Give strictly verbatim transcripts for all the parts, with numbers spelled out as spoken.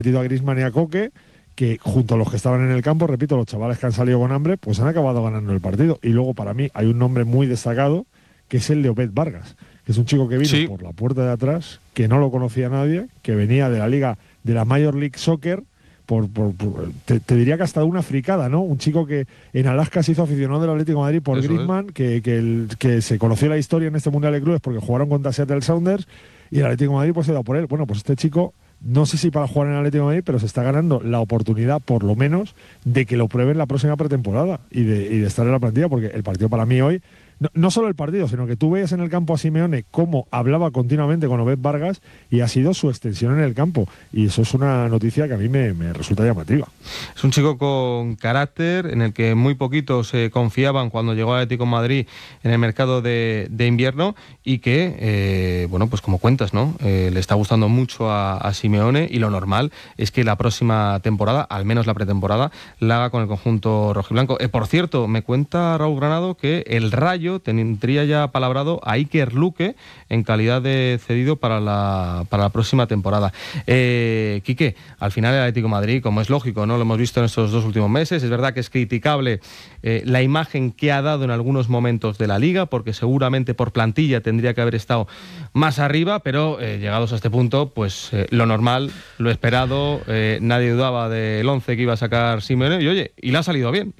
metido a Griezmann y a Coque, que junto a los que estaban en el campo, repito, los chavales que han salido con hambre, pues han acabado ganando el partido. Y luego, para mí, hay un nombre muy destacado, que es el de Obed Vargas, que es un chico que vino sí. por la puerta de atrás, que no lo conocía nadie, que venía de la liga, de la Major League Soccer, por, por, por te, te diría que hasta una fricada, ¿no? Un chico que en Alaska se hizo aficionado del Atlético de Madrid por Eso Griezmann, es. que, que, el, que se conoció la historia en este Mundial de Clubes porque jugaron contra Seattle Sounders, y el Atlético de Madrid pues se da por él. Bueno, pues este chico, no sé si para jugar en el Atlético de Madrid, pero se está ganando la oportunidad, por lo menos, de que lo prueben la próxima pretemporada y de, y de estar en la plantilla, porque el partido para mí hoy, no, no solo el partido, sino que tú veías en el campo a Simeone cómo hablaba continuamente con Obed Vargas y ha sido su extensión en el campo. Y eso es una noticia que a mí me, me resulta llamativa. Es un chico con carácter, en el que muy poquitos se eh, confiaban cuando llegó al Atlético de Madrid en el mercado de, de invierno, y que, eh, bueno, pues como cuentas, ¿no? Eh, le está gustando mucho a, a Simeone, y lo normal es que la próxima temporada, al menos la pretemporada, la haga con el conjunto rojiblanco. Eh, por cierto, me cuenta Raúl Granado que el Rayo tendría ya palabrado a Iker Luque en calidad de cedido para la, para la próxima temporada. Eh, Quique, al final el Atlético de Madrid, como es lógico, ¿no? Lo hemos visto en estos dos últimos meses, es verdad que es criticable eh, la imagen que ha dado en algunos momentos de la Liga, porque seguramente por plantilla tendría que haber estado más arriba, pero eh, llegados a este punto, pues eh, lo normal, lo esperado, eh, nadie dudaba del once que iba a sacar Simeone, y oye, y le ha salido bien.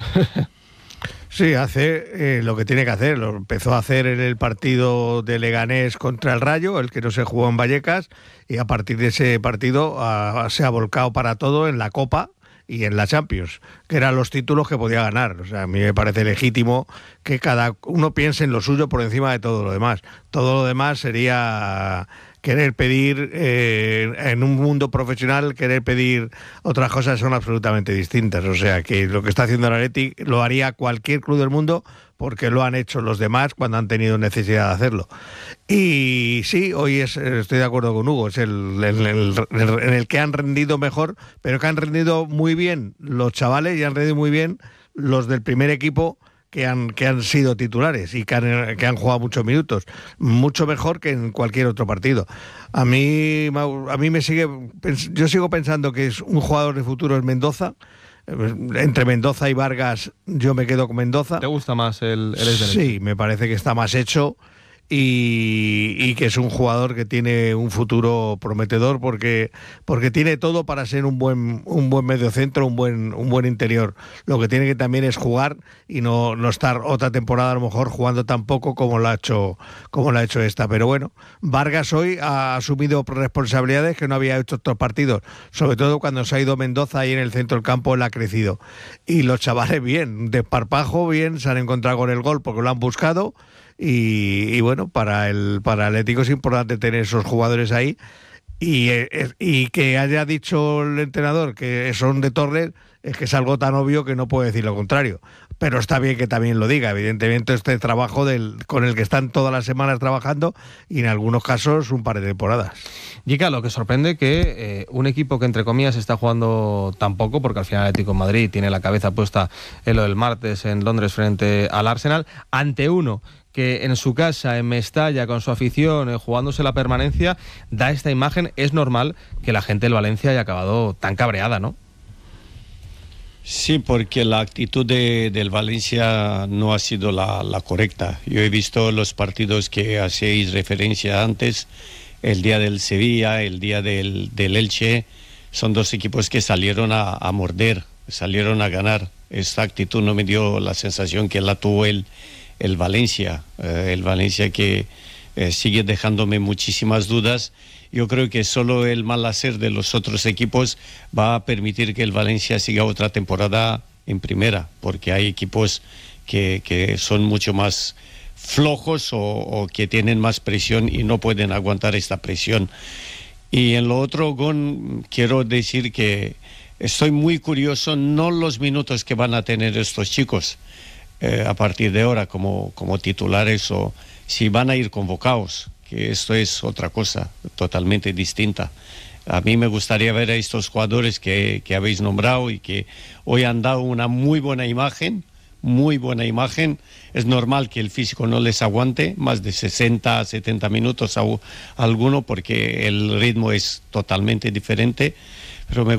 Sí, hace eh, lo que tiene que hacer. Lo empezó a hacer en el partido de Leganés contra el Rayo, el que no se jugó en Vallecas, y a partir de ese partido a, a, se ha volcado para todo en la Copa y en la Champions, que eran los títulos que podía ganar. O sea, a mí me parece legítimo que cada uno piense en lo suyo por encima de todo lo demás. Todo lo demás sería querer pedir, eh, en un mundo profesional, querer pedir otras cosas son absolutamente distintas. O sea, que lo que está haciendo el Athletic lo haría cualquier club del mundo, porque lo han hecho los demás cuando han tenido necesidad de hacerlo. Y sí, hoy es, estoy de acuerdo con Hugo, es el, el, el, el en el que han rendido mejor, pero que han rendido muy bien los chavales y han rendido muy bien los del primer equipo, que han, que han sido titulares y que han, que han jugado muchos minutos, mucho mejor que en cualquier otro partido. A mí, a mí me sigue, yo sigo pensando que es un jugador de futuro es Mendoza. Entre Mendoza y Vargas yo me quedo con Mendoza. ¿Te gusta más el, el es Sí, me parece que está más hecho. Y, y que es un jugador que tiene un futuro prometedor, porque porque tiene todo para ser un buen un buen mediocentro, un buen un buen interior. Lo que tiene que también es jugar y no, no estar otra temporada a lo mejor jugando tan poco como lo ha hecho como lo ha hecho esta. Pero bueno, Vargas hoy ha asumido responsabilidades que no había hecho estos partidos, sobre todo cuando se ha ido Mendoza ahí en el centro del campo, él ha crecido. Y los chavales bien, desparpajo, bien, se han encontrado con el gol porque lo han buscado. Y, y bueno, para el para el Atlético es importante tener esos jugadores ahí, y, y que haya dicho el entrenador que son de Torres, es que es algo tan obvio que no puede decir lo contrario. Pero está bien que también lo diga, evidentemente este trabajo del, con el que están todas las semanas trabajando, y en algunos casos un par de temporadas. Yica, lo que sorprende que eh, un equipo que entre comillas está jugando tan poco, porque al final el Atlético de Madrid tiene la cabeza puesta en lo del martes en Londres frente al Arsenal, ante uno que en su casa, en Mestalla, con su afición, eh, jugándose la permanencia, da esta imagen. Es normal que la gente del Valencia haya acabado tan cabreada, ¿no? Sí, porque la actitud de, del Valencia no ha sido la, la correcta. Yo he visto los partidos que hacéis referencia antes, el día del Sevilla, el día del, del Elche. Son dos equipos que salieron a, a morder, salieron a ganar. Esta actitud no me dio la sensación que la tuvo el el Valencia, eh, el Valencia que eh, sigue dejándome muchísimas dudas. Yo creo que solo el mal hacer de los otros equipos va a permitir que el Valencia siga otra temporada en primera, porque hay equipos que, que son mucho más flojos o, o que tienen más presión y no pueden aguantar esta presión. Y en lo otro, Gon, quiero decir que estoy muy curioso, no los minutos que van a tener estos chicos, Eh, a partir de ahora como, como titulares, o si van a ir convocados, que esto es otra cosa totalmente distinta. A mí me gustaría ver a estos jugadores que, que habéis nombrado y que hoy han dado una muy buena imagen, muy buena imagen. Es normal que el físico no les aguante más de sesenta, setenta minutos a, a alguno, porque el ritmo es totalmente diferente, pero me